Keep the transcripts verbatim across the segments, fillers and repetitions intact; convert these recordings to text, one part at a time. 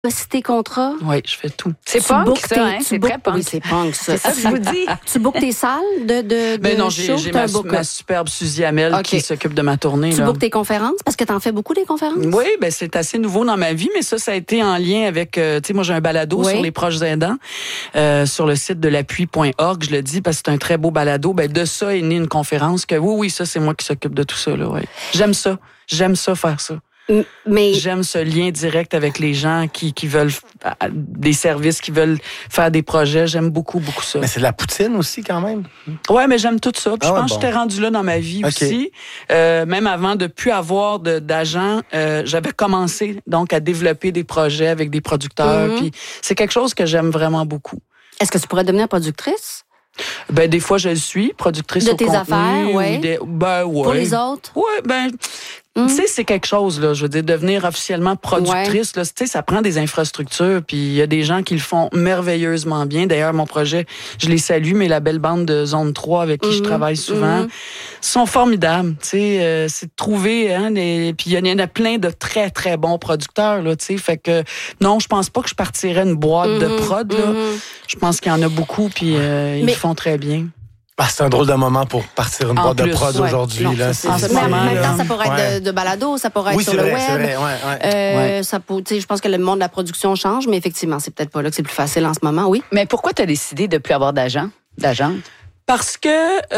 négocier tes contrats? Oui, je fais tout. C'est punk, ça, hein? C'est très punk. Oui, c'est punk, ça. C'est ça que je vous dis. Tu bookes tes salles de, de, Mais de non, j'ai, show, j'ai t'as ma, un book- ma superbe Suzy Hamel OK. qui s'occupe de ma tournée. Tu là. bookes tes conférences? Parce que t'en fais beaucoup des conférences? Oui, ben c'est assez nouveau dans ma vie, mais ça, ça a été en lien avec, euh, tu sais, moi j'ai un balado Oui. sur les proches aidants euh, sur le site de l'appui point org, je le dis parce que c'est un très beau balado. Ben de ça est née une conférence que oui, oui, ça c'est moi qui s'occupe de tout ça là. Ouais. J'aime ça, j'aime ça faire ça. M- Mais J'aime ce lien direct avec les gens qui qui veulent f- des services, qui veulent faire des projets. J'aime beaucoup, beaucoup ça. Mais c'est de la poutine aussi, quand même. Ouais, mais j'aime tout ça. Puis Ah je ouais, pense bon. que j'étais rendue là dans ma vie OK. aussi. Euh, même avant de plus avoir de, d'agent, euh, j'avais commencé donc à développer des projets avec des producteurs. Mhm. Puis c'est quelque chose que j'aime vraiment beaucoup. est-ce que tu pourrais devenir productrice? Ben des fois je le suis, productrice De au tes contenu, affaires, ou ouais. des- ben ouais. Pour les autres? Ouais, ben Mhm. tu sais c'est quelque chose là, je veux dire devenir officiellement productrice là, tu sais ça prend des infrastructures puis il y a des gens qui le font merveilleusement bien. D'ailleurs mon projet, je les salue, mais la belle bande de Zone trois avec qui je Mhm. travaille souvent Mhm. sont formidables, tu sais euh, c'est de trouver hein des puis il y en a plein de très très bons producteurs là, tu sais fait que non, je pense pas que je partirais une boîte de Mhm. prod là. Mhm. Je pense qu'il y en a beaucoup puis euh, ils Mais- le font très bien. Ah, c'est un drôle de moment pour partir une En boîte de plus, prod Ouais. aujourd'hui. Non, Là. ça, c'est En ça. ce Mais en moment, même là. temps, ça pourrait être Ouais. de, de balado, ça pourrait être Oui, sur c'est le vrai, web. c'est vrai. Ouais, ouais. Euh, Ouais. ça peut, tu sais, je pense que le monde de la production change, mais effectivement, c'est peut-être pas là que c'est plus facile en ce moment, oui. Mais pourquoi tu as décidé de plus avoir d'agent, d'agente? Parce que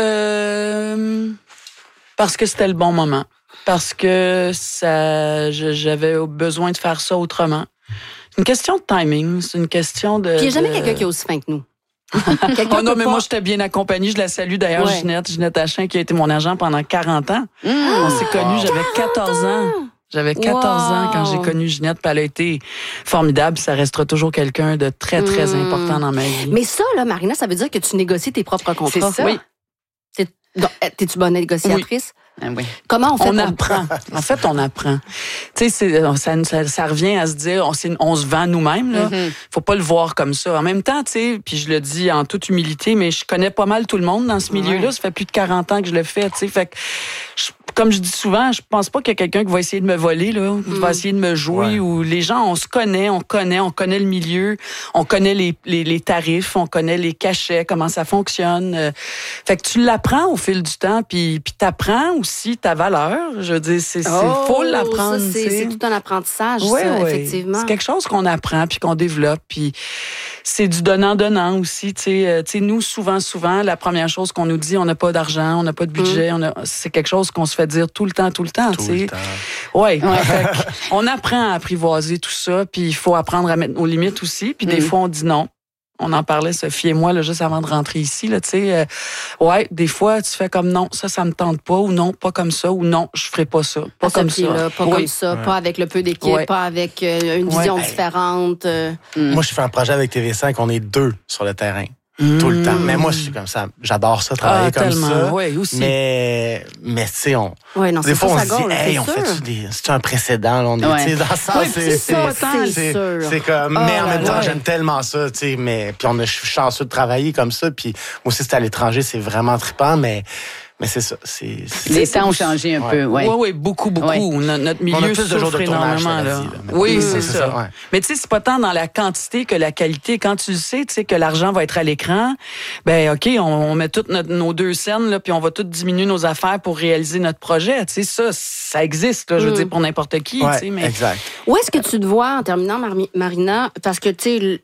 euh, parce que c'était le bon moment. Parce que ça, je- j'avais besoin de faire ça autrement. C'est une question de timing. C'est une question de. Puis il n'y a jamais de- quelqu'un qui est aussi fin que nous. Quelqu'un Oh non, peut mais pas- moi, j'étais bien accompagnée. Je la salue d'ailleurs, Ouais. Ginette. Ginette Achin, qui a été mon agent pendant quarante ans. Mmh. On s'est connus, j'avais quatorze ans. J'avais quatorze Wow. ans quand j'ai connu Ginette, puis elle a été formidable. Ça restera toujours quelqu'un de très, très Mm. important dans ma vie. Mais ça, là, Marina, ça veut dire que tu négocies tes propres contrats. C'est ça. Oui. C'est- donc, euh, t'es-tu bonne négociatrice? Ah oui. Comment on fait On pour- apprend. En fait, on apprend. Tu sais, c'est- ça, ça, ça revient à se dire, on, c'est- on se vend nous-mêmes. Là. Mhm. Faut pas le voir comme ça. En même temps, tu sais, puis je le dis en toute humilité, mais je connais pas mal tout le monde dans ce milieu-là. Ouais. Ça fait plus de quarante ans que je le fais. Tu sais, fait que je- comme je dis souvent, je pense pas qu'il y a quelqu'un qui va essayer de me voler, là, qui va essayer de me jouer. Ouais. Ou les gens, on se connaît, on connaît, on connaît le milieu, on connaît les, les, les tarifs, on connaît les cachets, comment ça fonctionne. Euh, fait que tu l'apprends au fil du temps, puis puis t'apprends aussi ta valeur. Je veux dire, c'est c'est Oh, faut l'apprendre. ça, c'est, tu sais. c'est tout un apprentissage, Oui, ça, oui. effectivement. C'est quelque chose qu'on apprend puis qu'on développe. Puis c'est du donnant-donnant aussi. Tu sais, Euh, tu sais, nous, souvent, souvent, la première chose qu'on nous dit, on n'a pas d'argent, on n'a pas de budget. On a, c'est quelque chose qu'on se fait dire tout le temps, tout le temps. Tout tu sais. le temps. Ouais. Fait que on apprend à apprivoiser tout ça. Puis il faut apprendre à mettre nos limites aussi. Puis des Mm. fois, on dit non. On en parlait, Sophie et moi, là, juste avant de rentrer ici. Là, tu sais, euh, ouais, des fois, tu fais comme non, ça, ça me tente pas, ou non, pas comme ça, ou non, je ferai pas ça. Pas À ce comme ça. pied-là, pas Oui. comme ça, pas avec le peu d'équipe, Ouais. pas avec euh, une Ouais. vision Hey. différente. euh. Moi, je fais un projet avec T V cinq, on est deux sur le terrain. Mm. Tout le temps. Mais moi, je suis comme ça. J'adore ça, travailler Ah, comme tellement. ça. Oui, aussi. Mais, mais tu sais, on, Ouais, non, des c'est fois, pas on sa se dit, gorge, hey, c'est on sûr. fait-tu des, c'est un précédent, là, on est, Ouais. tu sais, dans ça, Oui, c'est, c'est pas tant, c'est, c'est sûr. c'est comme, Oh mais en là même temps, là. j'aime tellement ça, tu sais, mais, puis on a, je suis chanceux de travailler comme ça, puis moi aussi, c'est à l'étranger, c'est vraiment trippant, mais, mais c'est ça, c'est, c'est Les temps ont changé un Ouais. peu, ouais. Oui, oui, beaucoup, beaucoup. Ouais. No- Notre On a milieu plus de jours souffre de tournage, énormément. cela Là. dit, là. Oui, Mm, c'est c'est ça. ça, ouais. Mais tu sais, c'est pas tant dans la quantité que la qualité. Quand tu le sais, tu sais que l'argent va être à l'écran, ben OK, on, on met toutes notre- nos deux scènes, là, puis on va toutes diminuer nos affaires pour réaliser notre projet. Tu sais, ça, ça existe, là, je veux Mm. dire, pour n'importe qui. tu Ouais, sais, mais... exact. Où est-ce que tu te vois en terminant, Mar- Marina? Parce que, tu sais, l-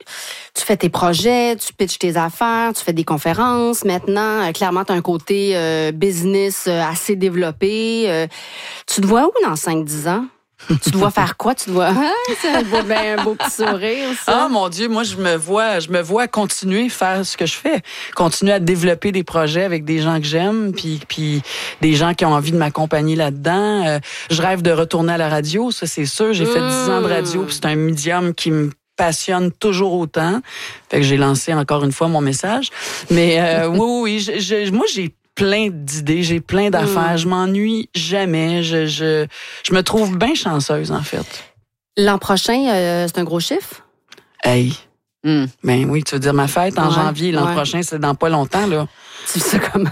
tu fais tes projets, tu pitches tes affaires, tu fais des conférences. Maintenant, euh, clairement, tu as un côté euh, business euh, assez développé. Euh, tu te vois où dans cinq dix ans? Tu te vois faire quoi? Tu te vois... Ah, c'est un beau, ben, un beau petit sourire, ça. Ah mon Dieu, moi je me vois, je me vois continuer à faire ce que je fais, continuer à développer des projets avec des gens que j'aime, puis puis des gens qui ont envie de m'accompagner là-dedans. Euh, je rêve de retourner à la radio, ça c'est sûr. J'ai fait dix ans de radio, puis c'est un médium qui me passionne toujours autant. Fait que j'ai lancé encore une fois mon message. Mais euh, oui, oui, oui, je, je- moi j'ai plein d'idées, j'ai plein d'affaires, Mm. je m'ennuie jamais. Je, je je me trouve bien chanceuse en fait. L'an prochain, euh, c'est un gros chiffre? Hey. Hmm. Ben oui, tu veux dire ma fête en Ouais, janvier, l'an ouais. prochain, c'est dans pas longtemps, là. Tu sais comment?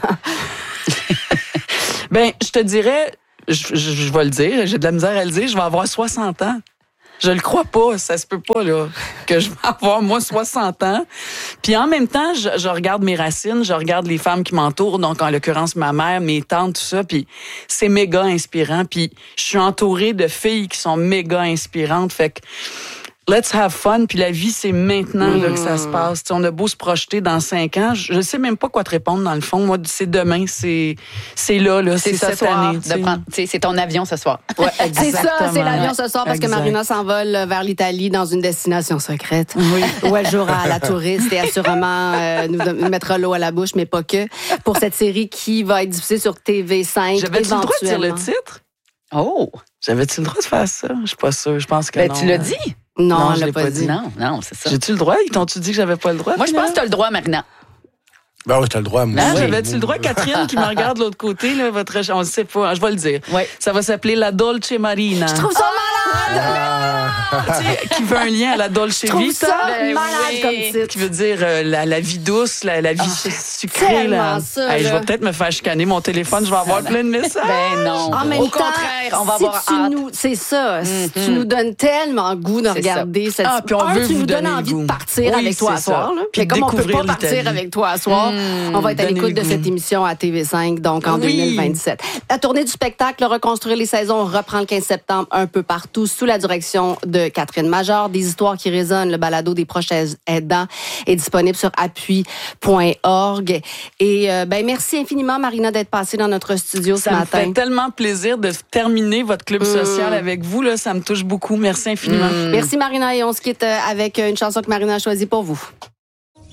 Ben, je te dirais, je, je, je vais le dire, j'ai de la misère à le dire, je vais avoir soixante ans. Je le crois pas, ça se peut pas là que je vais avoir moi soixante ans. Puis en même temps, je, je regarde mes racines, je regarde les femmes qui m'entourent, donc en l'occurrence ma mère, mes tantes, tout ça, puis c'est méga inspirant. Puis je suis entourée de filles qui sont méga inspirantes, fait que let's have fun, puis la vie, c'est maintenant là, que ça se passe. T'sais, on a beau se projeter dans cinq ans, je ne sais même pas quoi te répondre dans le fond. Moi, c'est demain, c'est c'est là, là c'est, c'est cette soir, année. De prendre, c'est ton avion ce soir. Ouais, c'est ça, c'est l'avion ouais. ce soir, parce exact. que Marina s'envole vers l'Italie dans une destination secrète. Oui. Où elle jouera à la touriste et assurément euh, nous, nous mettra l'eau à la bouche, mais pas que, pour cette série qui va être diffusée sur T V cinq. J'avais-tu le droit de dire le titre? Oh! J'avais-tu le droit de faire ça? Je suis pas sûre, je pense que Ben, non. tu l'as dit? Non, Non, on je l'a l'ai pas pas dit. dit. Non, non, c'est ça. J'ai-tu le droit? Ils t'ont-tu dit que j'avais pas le droit? Moi, je pense que tu as le droit, Marina. Ben oui, t'as le droit, moi. Ah, oui. j'avais-tu le droit, Catherine, qui me regarde de l'autre côté, là, votre, on le sait pas, je vais le dire. Oui. Ça va s'appeler La Dolce Marina. Je trouve ça malade! Tu sais, qui veut un lien à la Dolce Je trouve Vita. ça Ben malade oui. comme titre. Qui veut dire euh, la, la vie douce, la, la vie sucrée. tellement Là. ça, Hey, je là. vais peut-être me faire chicaner mon téléphone, je vais avoir plein de messages. Ben non. En même Au temps, contraire, on va si avoir tu hâte. nous, c'est ça, si tu nous donnes tellement goût de C'est regarder cette Ah, puis on un, veut tu vous nous donnes donner le envie goût. de partir Oui, avec toi à c'est ça. soir. Là. Puis Mais comme on peut découvrir pas partir l'Italie. avec toi à soir, on va être à donner l'écoute le de goût. cette émission à T V cinq, donc en Oui. deux mille vingt-sept. La tournée du spectacle Reconstruire les saisons reprend le quinze septembre un peu partout sous la direction de Catherine Major. Des histoires qui résonnent, le balado des proches aidants est disponible sur appui point org. Et euh, ben merci infiniment, Marina, d'être passée dans notre studio Ça ce me matin. fait tellement plaisir de terminer votre club social avec vous. Là, ça me touche beaucoup. Merci infiniment. Merci, Marina, et on se quitte avec une chanson que Marina a choisie pour vous.